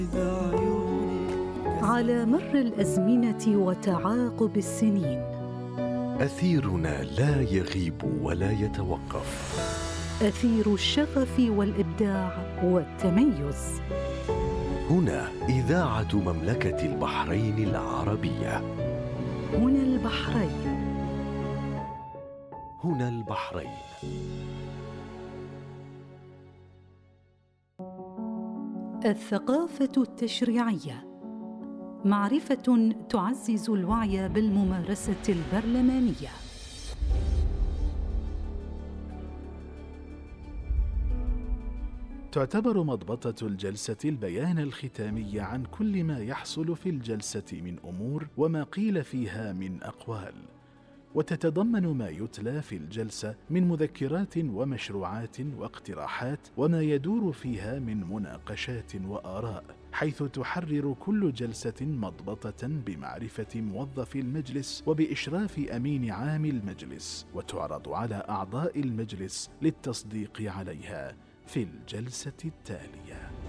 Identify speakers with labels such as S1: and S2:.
S1: على مر الأزمنة وتعاقب السنين،
S2: أثيرنا لا يغيب ولا يتوقف،
S1: أثير الشغف والإبداع والتميز.
S2: هنا إذاعة مملكة البحرين العربية.
S1: هنا البحرين.
S2: هنا البحرين.
S1: الثقافة التشريعية، معرفة تعزز الوعي بالممارسة البرلمانية.
S3: تعتبر مضبطة الجلسة البيان الختامي عن كل ما يحصل في الجلسة من أمور وما قيل فيها من أقوال، وتتضمن ما يتلى في الجلسة من مذكرات ومشروعات واقتراحات وما يدور فيها من مناقشات وآراء، حيث تحرر كل جلسة مضبطة بمعرفة موظف المجلس وبإشراف أمين عام المجلس، وتعرض على أعضاء المجلس للتصديق عليها في الجلسة التالية.